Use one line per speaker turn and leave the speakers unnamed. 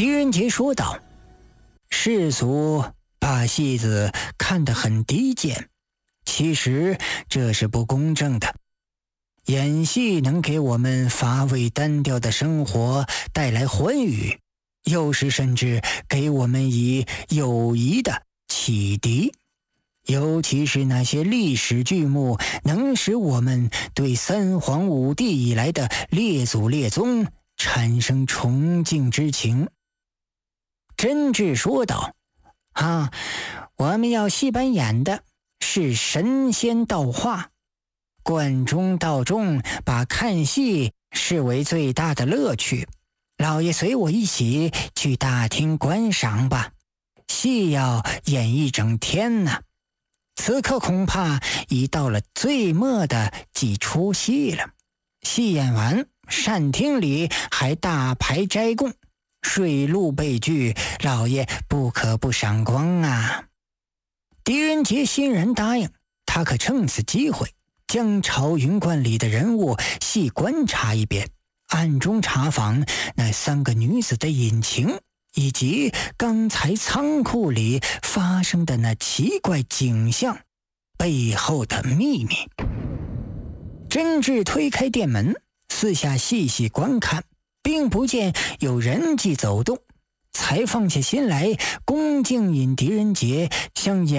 狄仁杰说道：世俗把戏子看得很低贱，其实这是不公正的。演戏能给我们乏味单调的生活带来欢愉，有时甚至给我们以友谊的启迪。尤其是那些历史剧目，能使我们对三皇五帝以来的列祖列宗产生崇敬之情。真挚说道：我们要戏班演的是神仙道化，贯中道中把看戏视为最大的乐趣。老爷随我一起去大厅观赏吧，戏要演一整天呢。此刻恐怕已到了最末的几出戏了。戏演完，膳厅里还大排斋供，水陆备具，老爷不可不赏光啊。狄仁杰欣然答应，他可趁此机会将朝云观里的人物细观察一遍，暗中查访那3个女子的隐情，以及刚才仓库里发生的那奇怪景象背后的秘密。真挚推开店门，四下细细观看，并不见有人迹走动，才放下心来，恭敬引狄仁杰向演